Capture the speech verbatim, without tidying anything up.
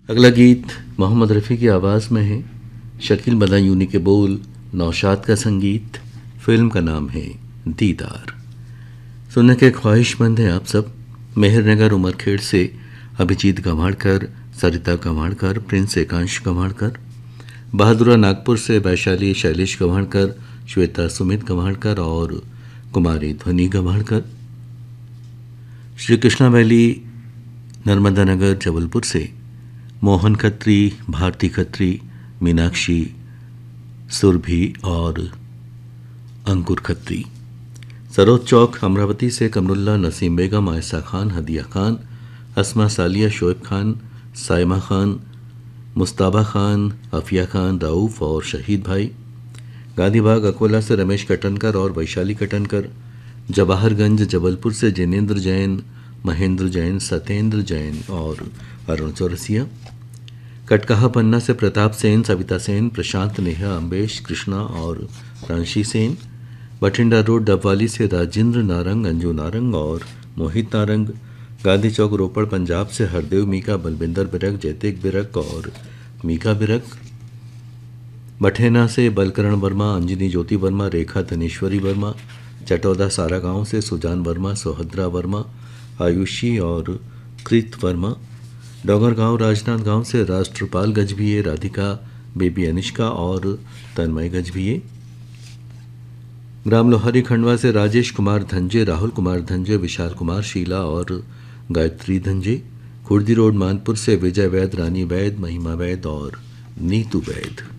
अगला गीत मोहम्मद रफ़ी की आवाज़ में है, शकील बदायूनी के बोल, नौशाद का संगीत, फिल्म का नाम है दीदार। सुनने के ख्वाहिशमंद हैं आप सब। मेहरनगर उमरखेड़ से अभिजीत गंवाड़कर, सरिता गंवाड़कर, प्रिंस एकांश गंवाड़कर, बहादुरा नागपुर से वैशाली शैलेश गंवाड़कर, श्वेता सुमित गंवाड़कर और कुमारी ध्वनि गंवाड़कर, श्री कृष्णा वैली नर्मदा नगर जबलपुर से मोहन खत्री, भारती खत्री, मीनाक्षी, सुरभि और अंकुर खत्री, सरोज चौक अमरावती से कमरुल्ला, नसीम बेगम, आयशा खान, हदिया खान, अस्मा सालिया, शोएब खान, साइमा खान, मुस्ताबा खान, अफिया खान, राऊफ और शहीद भाई, गांधीबाग अकोला से रमेश कटनकर और वैशाली कटनकर, जवाहरगंज जबलपुर से जिनेंद्र जैन, महेंद्र जैन, सत्येंद्र जैन और अरुण चौरसिया, कटकहा पन्ना से प्रताप सेन, सविता सेन, प्रशांत नेहा, अम्बेश कृष्णा और रांशी सेन, बठिंडा रोड डबवाली से राजेंद्र नारंग, अंजू नारंग और मोहित नारंग, गांधी चौक रोपड़ पंजाब से हरदेव मीका, बलविंदर बिरक, जयतेक बिरक और मीका बिरक, बठेना से बलकरण वर्मा, अंजनी ज्योति वर्मा, रेखा धनेश्वरी वर्मा, चटौदा सारा गांव से सुजान वर्मा, सोहद्रा वर्मा, आयुषी और कृत वर्मा, डोंगरगांव राजनांदगांव से राष्ट्रपाल गजभिये, राधिका, बेबी अनिष्का और तन्मय गजभिये, ग्राम लोहारी खंडवा से राजेश कुमार धंजे, राहुल कुमार धंजे, विशाल कुमार, शीला और गायत्री धंजे, खुर्दी रोड मानपुर से विजय वैद, रानी वैद, महिमा वैद और नीतू वैद।